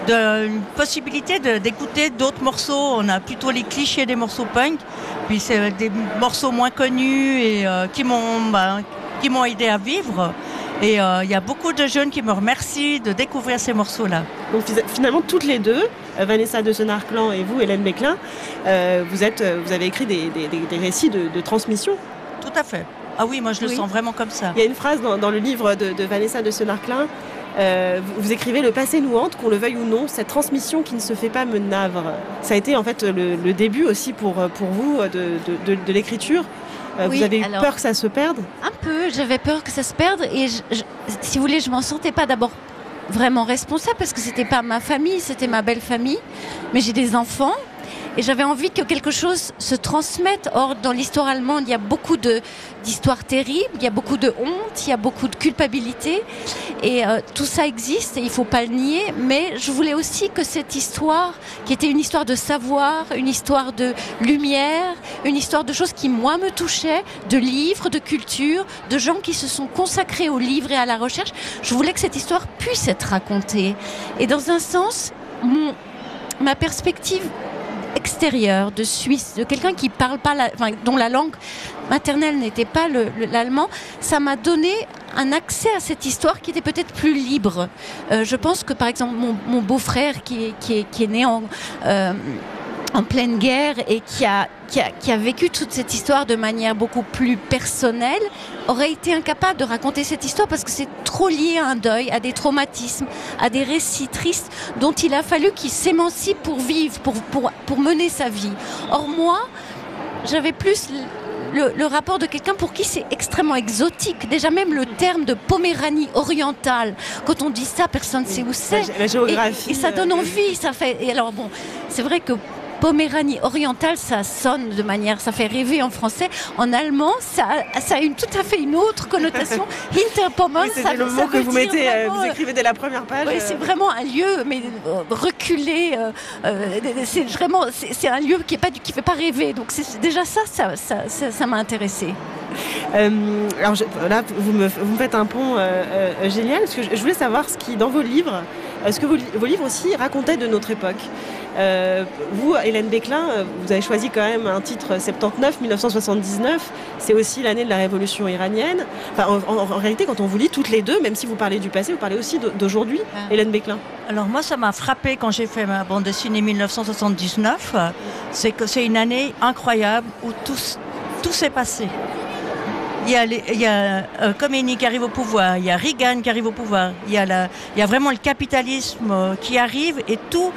une possibilité d'écouter d'autres morceaux. On a plutôt les clichés des morceaux punk, puis c'est des morceaux moins connus et qui m'ont aidé à vivre. Et il y a beaucoup de jeunes qui me remercient de découvrir ces morceaux-là. Donc finalement, toutes les deux, Vanessa de Senarclan et vous, Hélène Béclin, vous avez écrit des récits de transmission. Tout à fait. Ah oui, moi je le sens vraiment comme ça. Il y a une phrase dans le livre de Vanessa de Senarclin, vous écrivez « Le passé nous hante, qu'on le veuille ou non, cette transmission qui ne se fait pas me navre ». Ça a été en fait le début aussi pour vous de l'écriture. Vous avez eu peur que ça se perde ? Un peu, j'avais peur que ça se perde et si vous voulez, je m'en sentais pas d'abord vraiment responsable parce que c'était pas ma famille, c'était ma belle famille, mais j'ai des enfants et j'avais envie que quelque chose se transmette. Or, dans l'histoire allemande, il y a beaucoup d'histoires terribles, il y a beaucoup de honte, il y a beaucoup de culpabilité et tout ça existe et il faut pas le nier, mais je voulais aussi que cette histoire, qui était une histoire de savoir, une histoire de lumière, une histoire de choses qui, moi, me touchaient, de livres, de culture, de gens qui se sont consacrés aux livres et à la recherche, je voulais que cette histoire puisse être racontée. Et dans un sens, ma perspective extérieure de Suisse, de quelqu'un qui parle pas, dont la langue maternelle n'était pas l'allemand, ça m'a donné un accès à cette histoire qui était peut-être plus libre. Je pense que par exemple mon beau-frère qui est né en pleine guerre et qui a vécu toute cette histoire de manière beaucoup plus personnelle, aurait été incapable de raconter cette histoire parce que c'est trop lié à un deuil, à des traumatismes, à des récits tristes dont il a fallu qu'il s'émancipe pour vivre, pour mener sa vie. Or moi, j'avais plus le rapport de quelqu'un pour qui c'est extrêmement exotique. Déjà même le terme de Poméranie orientale, quand on dit ça, personne ne sait où c'est. La géographie. Et ça donne envie, ça fait... Et alors bon, c'est vrai que Poméranie orientale, ça sonne de manière, ça fait rêver en français. En allemand, ça a tout à fait une autre connotation. Hinterpommern, oui, c'est le mot que vous mettez, vraiment, vous écrivez dès la première page. Oui, c'est vraiment un lieu, mais reculé. C'est vraiment, c'est un lieu qui fait pas rêver. Donc c'est déjà ça m'a intéressée. Alors là, vous me faites un pont génial, parce que je voulais savoir ce qui, dans vos livres, ce que vos livres aussi racontaient de notre époque. Vous, Hélène Béclin, vous avez choisi quand même un titre 79-1979, c'est aussi l'année de la révolution iranienne. Enfin, en réalité, quand on vous lit toutes les deux, même si vous parlez du passé, vous parlez aussi d'aujourd'hui, Hélène Béclin. Alors moi, ça m'a frappé quand j'ai fait ma bande dessinée 1979, c'est que c'est une année incroyable où tout s'est passé. Il y a Khomeini qui arrive au pouvoir, il y a Reagan qui arrive au pouvoir, il y a vraiment le capitalisme qui arrive et tout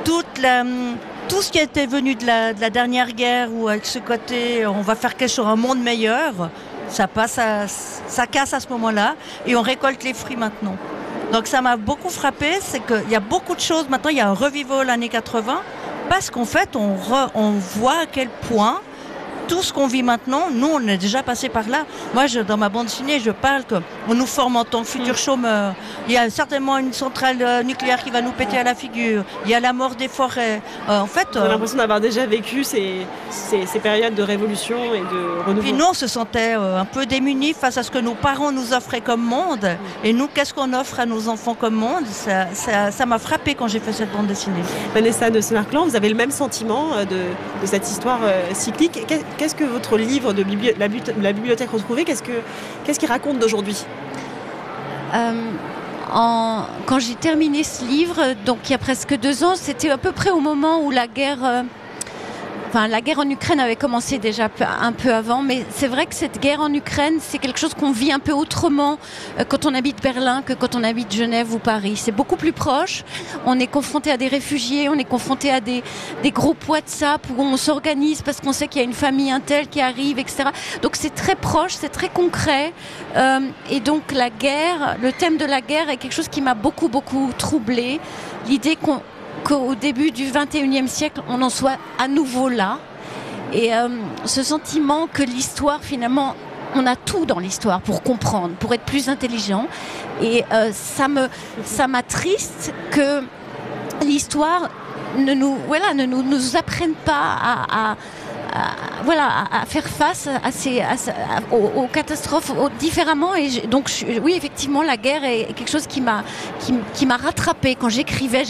ce qui était venu de la dernière guerre ou avec ce côté on va faire quelque chose, un monde meilleur, ça casse à ce moment-là et on récolte les fruits maintenant. Donc ça m'a beaucoup frappé, c'est qu'il y a beaucoup de choses maintenant, il y a un revival l'année 80 parce qu'en fait on voit à quel point tout ce qu'on vit maintenant, nous, on est déjà passé par là. Moi, dans ma bande dessinée, je parle qu'on nous forme en tant que futurs chômeurs. Il y a certainement une centrale nucléaire qui va nous péter à la figure. Il y a la mort des forêts. En fait, on a l'impression d'avoir déjà vécu ces périodes de révolution et de renouveau. Puis nous, on se sentait un peu démunis face à ce que nos parents nous offraient comme monde. Et nous, qu'est-ce qu'on offre à nos enfants comme monde ? Ça m'a frappé quand j'ai fait cette bande dessinée. Vanessa de Senarclan, vous avez le même sentiment de cette histoire cyclique. Qu'est-ce que votre livre de la bibliothèque retrouvée, qu'est-ce qu'il raconte d'aujourd'hui ? Quand j'ai terminé ce livre, donc il y a presque 2 ans, c'était à peu près au moment où la guerre en Ukraine avait commencé déjà un peu avant, mais c'est vrai que cette guerre en Ukraine, c'est quelque chose qu'on vit un peu autrement quand on habite Berlin que quand on habite Genève ou Paris. C'est beaucoup plus proche. On est confronté à des réfugiés, on est confronté à des groupes WhatsApp où on s'organise parce qu'on sait qu'il y a une famille un tel qui arrive, etc. Donc c'est très proche, c'est très concret. Et donc la guerre, le thème de la guerre est quelque chose qui m'a beaucoup, beaucoup troublée. L'idée qu'au début du XXIe siècle, on en soit à nouveau là. Et ce sentiment que l'histoire, finalement, on a tout dans l'histoire pour comprendre, pour être plus intelligent. Et ça m'attriste que l'histoire ne nous apprenne pas à faire face aux catastrophes différemment. Et donc, oui, effectivement, la guerre est quelque chose qui m'a rattrapée quand j'écrivais.